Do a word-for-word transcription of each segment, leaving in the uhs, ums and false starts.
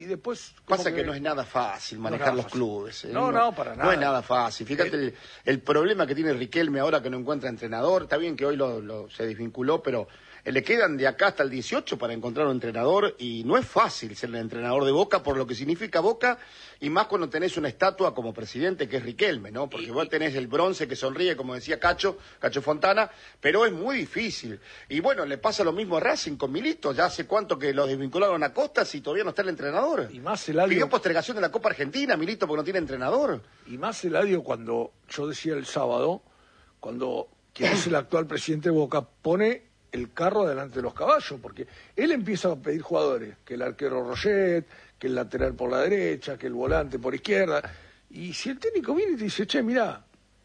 después... Pasa que, que no es nada fácil manejar no los fácil. clubes. ¿eh? No, no, no, para nada. No es nada fácil. Fíjate el, el problema que tiene Riquelme ahora que no encuentra entrenador. Está bien que hoy lo, lo, se desvinculó, pero le quedan de acá hasta el dieciocho para encontrar un entrenador y no es fácil ser el entrenador de Boca por lo que significa Boca y más cuando tenés una estatua como presidente que es Riquelme, ¿no? Porque vos tenés el bronce que sonríe, como decía Cacho, Cacho Fontana, pero es muy difícil. Y bueno, le pasa lo mismo a Racing con Milito. Ya hace cuánto que lo desvincularon a Costas y todavía no está el entrenador. Y más Eladio... Pidió postergación de la Copa Argentina, Milito, porque no tiene entrenador. Y más Eladio cuando, yo decía el sábado, cuando quien es el actual presidente de Boca pone el carro delante de los caballos, porque él empieza a pedir jugadores, que el arquero Roget, que el lateral por la derecha, que el volante por izquierda, y si el técnico viene y te dice, che, mirá,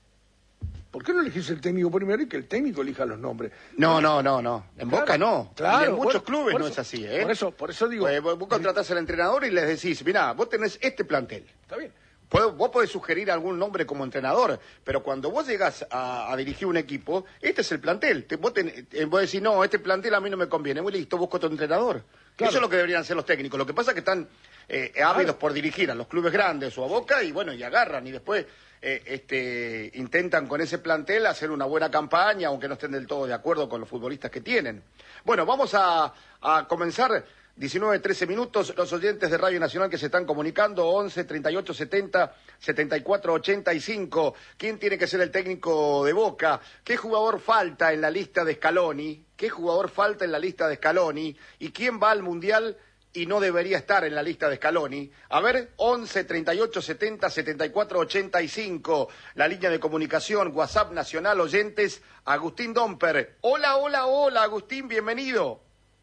¿por qué no elegís el técnico primero y que el técnico elija los nombres? No, no, no, no. En claro, Boca no. Claro, y en muchos por, clubes por no eso, es así, ¿eh? Por eso, por eso digo... Pues vos, vos contratás al entrenador y les decís, mirá, vos tenés este plantel. Está bien. Vos podés sugerir algún nombre como entrenador, pero cuando vos llegás a, a dirigir un equipo, este es el plantel. Te, vos, ten, vos decís, no, este plantel a mí no me conviene. Muy listo, busco otro entrenador. Claro. Eso es lo que deberían hacer los técnicos. Lo que pasa es que están eh, ávidos claro. por dirigir a los clubes grandes o a Boca y bueno, y agarran y después eh, este, intentan con ese plantel hacer una buena campaña, aunque no estén del todo de acuerdo con los futbolistas que tienen. Bueno, vamos a, a comenzar... diecinueve, trece minutos, los oyentes de Radio Nacional que se están comunicando, once, treinta y ocho, setenta, setenta y cuatro, ochenta y cinco. ¿Quién tiene que ser el técnico de Boca? ¿Qué jugador falta en la lista de Scaloni? ¿Qué jugador falta en la lista de Scaloni? ¿Y quién va al Mundial y no debería estar en la lista de Scaloni? A ver, once, treinta y ocho, setenta, setenta y cuatro, ochenta y cinco. La línea de comunicación, WhatsApp Nacional, oyentes, Agustín Domper. Hola, hola, hola, Agustín, bienvenido.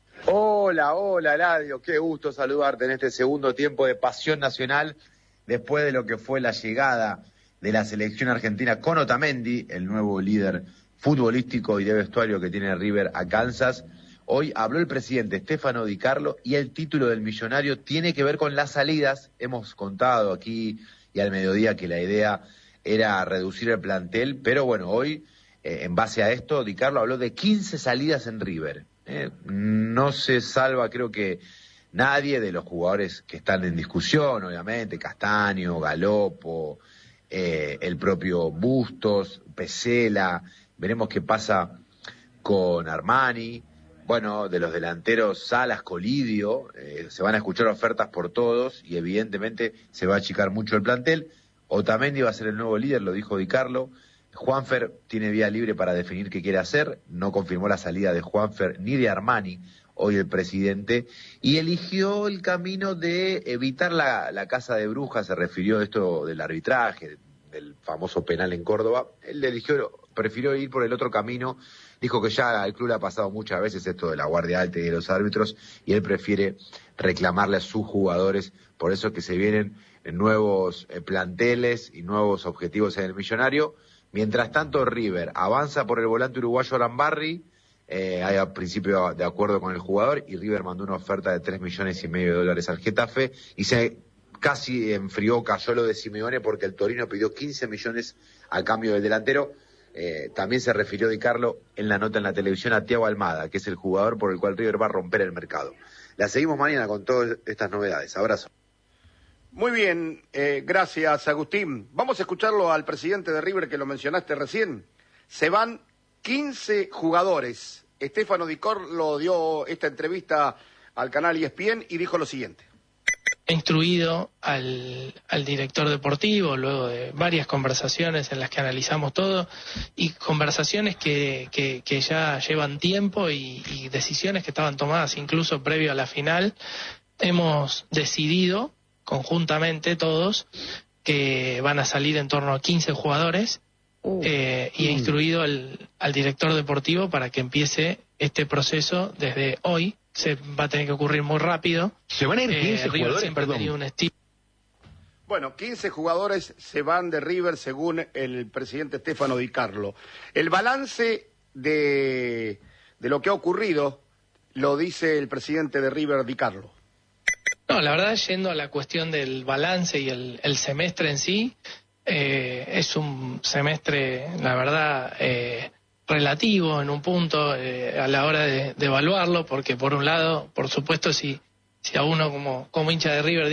Hola, hola, Eladio, qué gusto saludarte en este segundo tiempo de Pasión Nacional, después de lo que fue la llegada de la selección argentina con Otamendi, el nuevo líder futbolístico y de vestuario que tiene River a Kansas. Hoy habló el presidente Stefano Di Carlo y el título del millonario tiene que ver con las salidas. Hemos contado aquí y al mediodía que la idea era reducir el plantel, pero bueno, hoy, eh, en base a esto, Di Carlo habló de quince salidas en River. Eh, no se salva, creo que nadie de los jugadores que están en discusión, obviamente, Castaño, Galopo, eh, el propio Bustos, Pesela, veremos qué pasa con Armani, bueno, de los delanteros Salas, Colidio, eh, se van a escuchar ofertas por todos y evidentemente se va a achicar mucho el plantel. Otamendi va a ser el nuevo líder, lo dijo Di Carlo. Juanfer tiene vía libre para definir qué quiere hacer, no confirmó la salida de Juanfer ni de Armani, hoy el presidente, y eligió el camino de evitar la, la caza de brujas, se refirió a esto del arbitraje, del famoso penal en Córdoba, él eligió, prefirió ir por el otro camino, dijo que ya al club le ha pasado muchas veces esto de la guardia alta y de los árbitros, y él prefiere reclamarle a sus jugadores, por eso que se vienen nuevos eh, planteles y nuevos objetivos en el millonario. Mientras tanto, River avanza por el volante uruguayo Lambarri, eh, hay a principio de acuerdo con el jugador, y River mandó una oferta de tres millones y medio de dólares al Getafe, y se casi enfrió, cayó lo de Simeone, porque el Torino pidió quince millones a cambio del delantero. Eh, también se refirió Di Carlo en la nota en la televisión a Thiago Almada, que es el jugador por el cual River va a romper el mercado. La seguimos mañana con todas estas novedades. Abrazo. Muy bien, eh, gracias Agustín. Vamos a escucharlo al presidente de River que lo mencionaste recién. Se van quince jugadores. Stefano Di Carlo dio esta entrevista al canal E S P N y dijo lo siguiente. He instruido al, al director deportivo luego de varias conversaciones en las que analizamos todo y conversaciones que, que, que ya llevan tiempo y, y decisiones que estaban tomadas incluso previo a la final. Hemos decidido conjuntamente todos que van a salir en torno a quince jugadores uh, eh, y he instruido al, al director deportivo para que empiece este proceso desde hoy. Se va a tener que ocurrir muy rápido. Se van a ir quince eh, jugadores, siempre perdón. Ha tenido un estilo. Bueno, quince jugadores se van de River según el presidente Stefano Di Carlo. El balance de, de lo que ha ocurrido lo dice el presidente de River, Di Carlo. No, la verdad, yendo a la cuestión del balance y el, el semestre en sí, eh, es un semestre, la verdad, eh, relativo en un punto eh, a la hora de, de evaluarlo, porque por un lado, por supuesto, si, si a uno como, como hincha de River